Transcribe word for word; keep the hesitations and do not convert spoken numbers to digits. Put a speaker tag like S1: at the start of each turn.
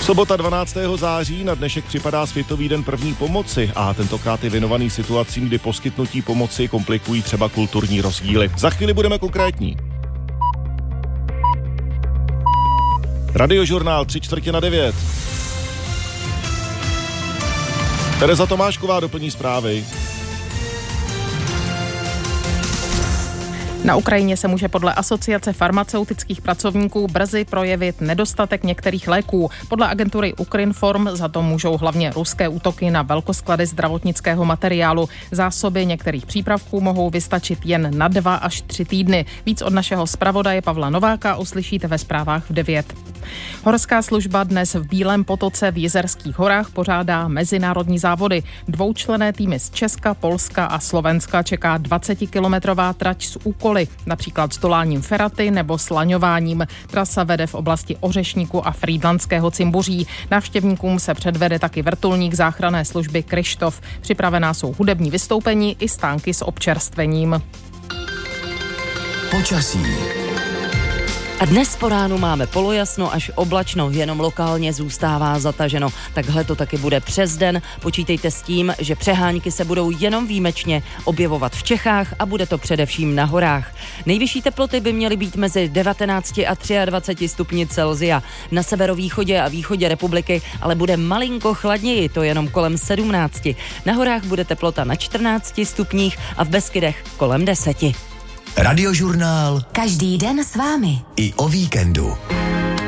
S1: Sobota dvanáctého září na dnešek připadá Světový den první pomoci a tentokrát je věnovaný situacím, kdy poskytnutí pomoci komplikují třeba kulturní rozdíly. Za chvíli budeme konkrétní. Radiožurnál tři čtvrtě na devět. Tereza Tomášková doplní zprávy.
S2: Na Ukrajině se může podle Asociace farmaceutických pracovníků brzy projevit nedostatek některých léků. Podle agentury Ukrinform za to můžou hlavně ruské útoky na velkosklady zdravotnického materiálu. Zásoby některých přípravků mohou vystačit jen na dva až tři týdny. Víc od našeho zpravodaje Pavla Nováka uslyšíte ve zprávách v devět. Horská služba dnes v Bílém potoce v Jizerských horách pořádá mezinárodní závody. Dvoučlenné týmy z Česka, Polska a Slovenska čeká dvacetikilometrová trať s úkoly, například stoláním feraty nebo slaňováním. Trasa vede v oblasti Ořešníku a Frýdlantského Cimbuří. Návštěvníkům se předvede taky vrtulník záchranné služby Kryštof. Připravená jsou hudební vystoupení i stánky s občerstvením.
S3: Počasí. A dnes po ránu máme polojasno až oblačno, jenom lokálně zůstává zataženo. Takhle to taky bude přes den. Počítejte s tím, že přehánky se budou jenom výjimečně objevovat v Čechách a bude to především na horách. Nejvyšší teploty by měly být mezi devatenáct a dvacet tři stupni Celsia. Na severovýchodě a východě republiky ale bude malinko chladněji, to jenom kolem sedmnáct. Na horách bude teplota na čtrnácti stupních a v Beskydech kolem deseti.
S4: Radiožurnál.
S5: Každý den s vámi.
S4: I o víkendu.